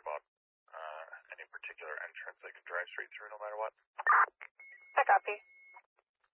worry about any particular entrance. I can drive straight through no matter what. I copy.